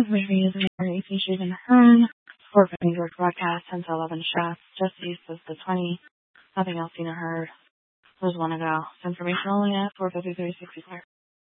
Information using AC Street and Hearn. 450 New York broadcast, 10 to 11 shots, just east of the 20. Nothing else seen or heard. There's one ago. Information only at 45364.